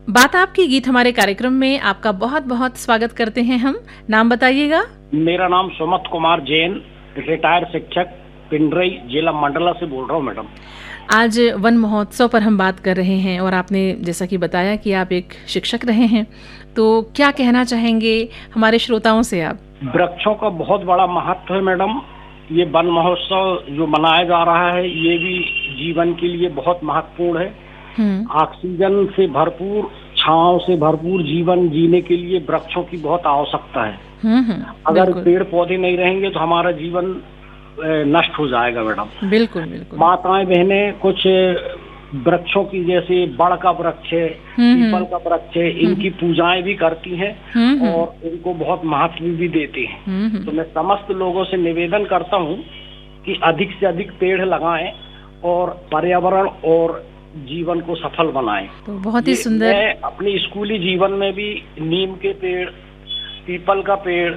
बात आपकी गीत हमारे कार्यक्रम में आपका बहुत बहुत स्वागत करते हैं हम। नाम बताइएगा। मेरा नाम सुमत कुमार जैन, रिटायर्ड शिक्षक, पिंडरई जिला मंडला से बोल रहा हूँ मैडम। आज वन महोत्सव पर हम बात कर रहे हैं और आपने जैसा कि बताया कि आप एक शिक्षक रहे हैं, तो क्या कहना चाहेंगे हमारे श्रोताओं से आप? वृक्षों का बहुत बड़ा महत्व है मैडम। ये वन महोत्सव जो मनाया जा रहा है ये भी जीवन के लिए बहुत महत्वपूर्ण है। ऑक्सीजन से भरपूर, छांव से भरपूर जीवन जीने के लिए वृक्षों की बहुत आवश्यकता है। अगर पेड़ पौधे नहीं रहेंगे तो हमारा जीवन नष्ट हो जाएगा मैडम। बिल्कुल बिल्कुल। माताएं बहनें कुछ वृक्षों की, जैसे बड़ का वृक्ष है, पीपल का वृक्ष है, इनकी पूजाएं भी करती हैं और इनको बहुत महत्व भी देती हैं। तो मैं समस्त लोगों से निवेदन करता हूं कि अधिक से अधिक पेड़ लगाएं और पर्यावरण और जीवन को सफल बनाएं। तो बहुत ही सुंदर। मैं अपनी स्कूली जीवन में भी नीम के पेड़, पीपल का पेड़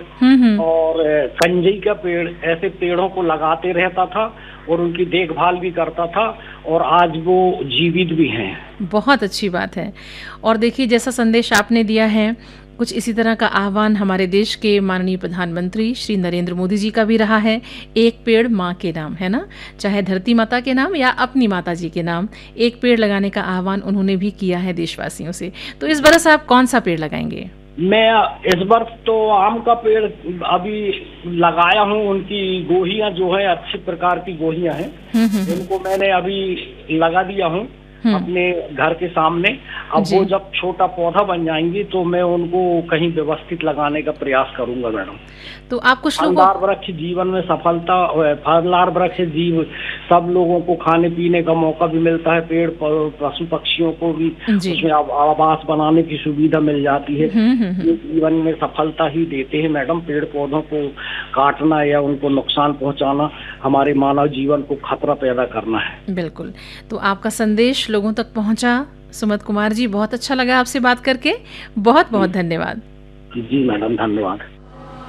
और कंजई का पेड़, ऐसे पेड़ों को लगाते रहता था और उनकी देखभाल भी करता था और आज वो जीवित भी हैं। बहुत अच्छी बात है। और देखिए, जैसा संदेश आपने दिया है, कुछ इसी तरह का आह्वान हमारे देश के माननीय प्रधानमंत्री श्री नरेंद्र मोदी जी का भी रहा है। एक पेड़ माँ के नाम, है ना, चाहे धरती माता के नाम या अपनी माता जी के नाम, एक पेड़ लगाने का आह्वान उन्होंने भी किया है देशवासियों से। तो इस बरस आप कौन सा पेड़ लगाएंगे? मैं इस वर्ष तो आम का पेड़ अभी लगाया हूँ। उनकी गोहियां जो है अच्छी प्रकार की गोहियां हैं, इनको मैंने अभी लगा दिया हूँ अपने घर के सामने। अब वो जब छोटा पौधा बन जाएंगे तो मैं उनको कहीं व्यवस्थित लगाने का प्रयास करूंगा मैडम। तो आप कुछ फलदार वृक्ष जीवन में सफलता, फलदार वृक्ष जीव सब लोगों को खाने पीने का मौका भी मिलता है। पेड़ पशु पक्षियों को भी उसमें आवास बनाने की सुविधा मिल जाती है। ये जीवन में सफलता ही देते हैं मैडम। पेड़ पौधों को काटना या उनको नुकसान पहुंचाना हमारे मानव जीवन को खतरा पैदा करना है। बिल्कुल। तो आपका संदेश लोगों तक पहुंचा सुमत कुमार जी। बहुत अच्छा लगा आपसे बात करके। बहुत बहुत धन्यवाद। जी मैडम, धन्यवाद।